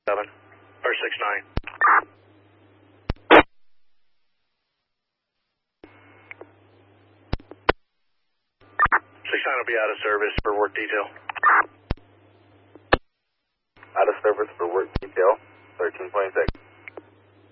7 or 6-9. 6-9 will be out of service for work detail. Out of service for work detail, 1326.